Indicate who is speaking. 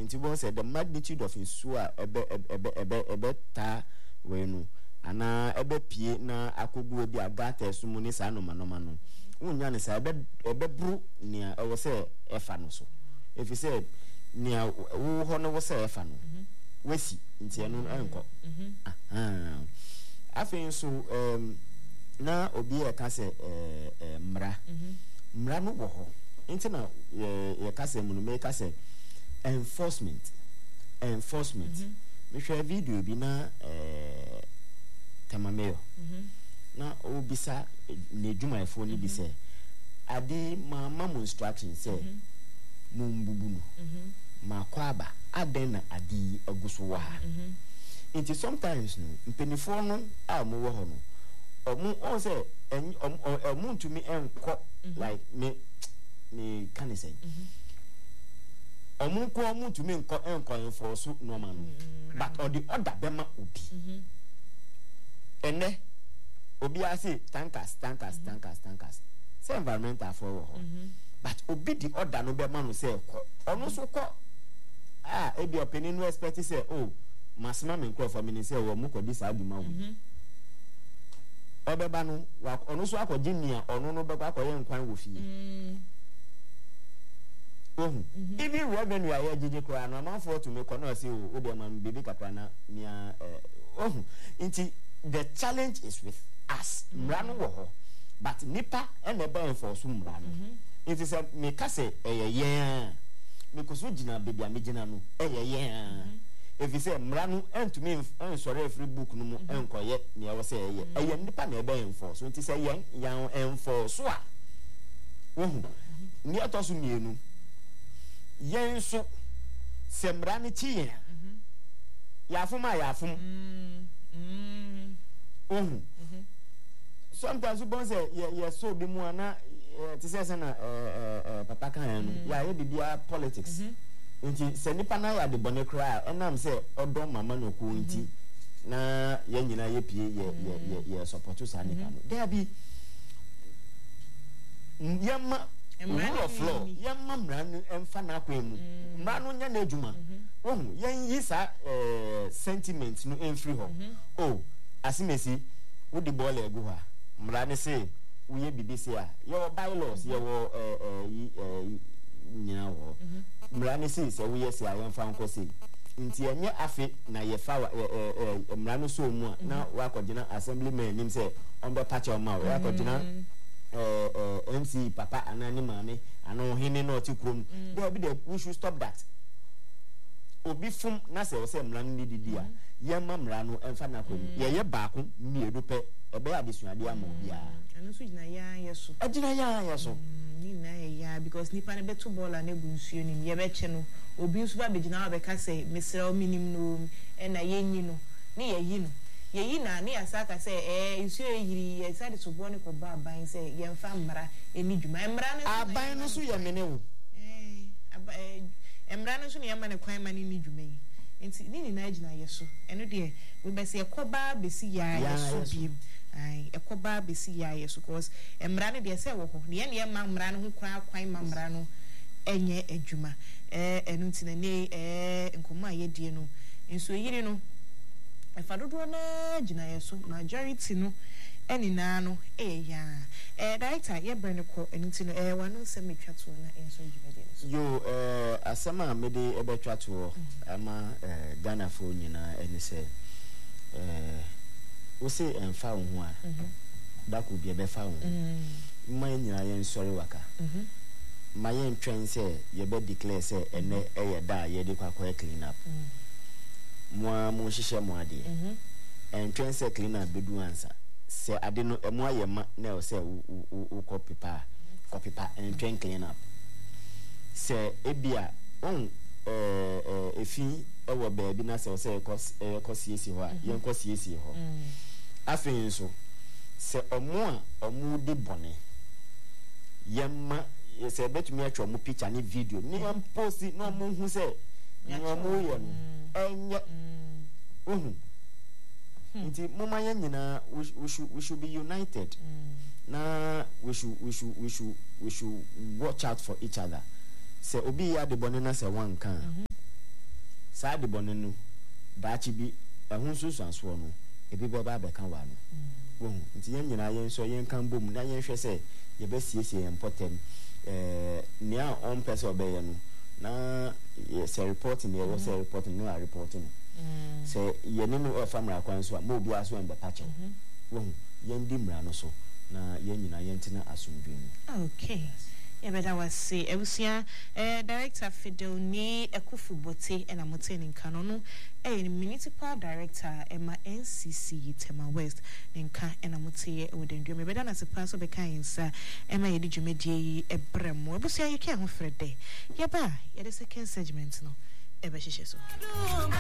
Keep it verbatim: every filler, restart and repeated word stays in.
Speaker 1: Inti bon said the magnitude of insua ebe ebe ebe ebe ta wenu ana ebe pie na akogu obi agata esumu ni sa no manoma no unya ne sa ebe ebe bru nia e wo se efa no so if you say nia wo ho no wo se efa no wesi nti eno enko ah afin so um na obi e ka se eh mra mra no wo ho nti na ye ka se mu no me ka se enforcement enforcement me share video bi na eh tamameo na obisa ne djuma efo ni bi se ade ma mamu instruction say mumbubu no ma kwaba aden na ade aguso wa it is sometimes no mpenifo no a mo wo ho no omu on say omu ntumi enko like me me can say omu ko omu ntumi enko enko enforce normal no but or the other bema obi ene obi ase tankers tankers tankers tankers say environmental for wo but obi the other no bema no say ko ono so ko ah e be opinion no expect say oh masima me nko for me say wo mu ko di sa aduma wo obeba no wa ono so akọji nia ono no beba akọye nkwan wo fie ohun even revenue aye jeje kra no man for to me kono say o o de man bibi kakra na nia ohun nti the challenge is with us mrano wo ho but nipa e na be enforce mrano it is a me ka say eyeye me koso gina baby amegina no eyeye if you say mranu ent me en sorry free book no mu enkoye ne e say eye eye nipa na e be enforce so it say yen yan enforce so a ohu ni atosu mienu yen so se mranu chi yen ya fuma ya fum ohu sometimes you bon say ye so bi mu ana ti say na papa kan no ya ye bibia politics nti se nipa na ya de bone kra enam se odon mama no ko nti na ye nyina ye pie ye ye ye support sa nipa no there be yamma rule of law yamma mran emfa na kwa mu mran no nya na adwuma ohu yen yi sa sentiment no enfri ho oh asimesi wo di ball egu ha mran se wo ye bibisi a your bylaws your eh nyina ho mrani si se wo yes ya yemfa nko si nti enye afi na ye fa mrani so mu na wa kogina assemblyman nim se on be patch o ma wa kogina eh M C papa anani mame ano hini no ti krom there be the we should stop that obi fum na se wo se mrani ni didi a yemma mrano emfa na krom ye ye baako miedu pe ebe adesuade ama obi a
Speaker 2: anu so gina ya yeso
Speaker 1: agina ya yeso
Speaker 2: ni na ya because nipa ne beto bola na gunsuo ni ye beche no obi nso ba begina wa beka say mesra minim no e na yenyi no ni ye yi no ye yi na ni asaka say eh nsuo yiri ye sade so bo ne ko ba ban say ye mfa mra eni dwuma mra ne
Speaker 1: aban no so ye mene wo
Speaker 2: eh mra ne so ne ye ma ne kwan ma ne ni dwuma yi enti ni ni na gina yeso eno de we be say ekoba besi ya yeso biem ai ekoba besi ya yeso cause emra ne de say wo ho ne ye ma mra ne ho kwan kwan ma mra no enye adwuma eh enu ntina ne eh nkoma ye die no enso yiri no efadodo na gina yeso majority no eni na no eh ya eh director ye brand ko enu ntino eh wanu se metwa to na enso gina de
Speaker 1: yo eh asema mede ebetwa to ama eh Ghana fo nyina eni se eh wo se emfa wo ho a da ko bi ebe fa wo ma nyina ye nsori waka ma ye ntwen se ye be declare se ene eye da ye de kwa kwa clean up mo mo hihye mo ade ntwen se clean up bedu ansa se ade no mo aye ma na o se wo copy pa copy pa ntwen clean up se ebia on eh eh efi ewo baabi na se o se ekos ekosiesi ho a ye nkosiesi ho afin so se omo a omo de bone yemma se betumi atwa omo picture ni video ni am post no mo hu se ni omo ye no enye ohun nti mama ye nyina we should we should be united na we should we should we should we should watch out for each other se obi ya de bone na se wan kan saa de bɔne no daakye bi ɛho nso sansoɔ no ebi bɛba abɛka wa no wohu nti yɛn nyinaa yɛn nso yɛn kan bom na yɛn hwɛ sɛ yɛbɛsiesie yɛn pɔtɛm ɛɛ nea ɔmpɛ sɛ ɔbɛyɛ no na sɛ report ne yɛwɔ sɛ report no a report no sɛ yɛne no ɔfa mmara kwan so a ma obi aso ɛmbɛpa kyɛw wohu yɛn di mmara no so na yɛn nyinaa yɛn tena asomdwe mu.
Speaker 2: Okay. Yeah, but I was say, Ebusia, eh, Director Fidel ni Ekufu Bote and Amoten in Kanono, a municipal director Emma N C C Tema West, and Ka and Amote with the dream. But as a pass of the kind, sir, Emma Edijumedi, a bremo. Ebusia, you can't offer a day. Yeah, bye. It is a second segment, no. Ebeshisho.